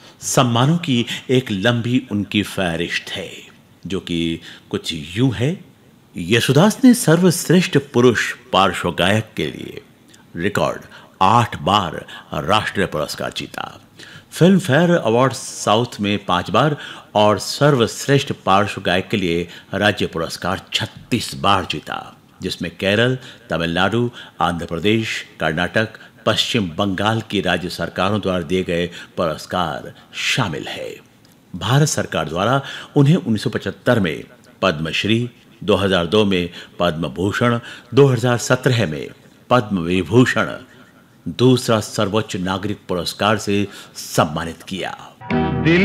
सम्मानों की एक लंबी उनकी फहरिस्त है, जो कि कुछ यूं है। यशुदास ने सर्वश्रेष्ठ पुरुष पार्श्व गायक के लिए रिकॉर्ड 8 बार राष्ट्रीय पुरस्कार जीता। फिल्म फेयर अवार्ड साउथ में 5 बार और सर्वश्रेष्ठ पार्श्व गायक के लिए राज्य पुरस्कार 36 बार जीता, जिसमें केरल, तमिलनाडु, आंध्र प्रदेश, कर्नाटक, पश्चिम बंगाल की राज्य सरकारों द्वारा दिए गए पुरस्कार शामिल है। भारत सरकार द्वारा उन्हें 1975 में पद्मश्री, 2002 में पद्म भूषण, 2017 में पद्म विभूषण, दूसरा सर्वोच्च नागरिक पुरस्कार से सम्मानित किया। दिल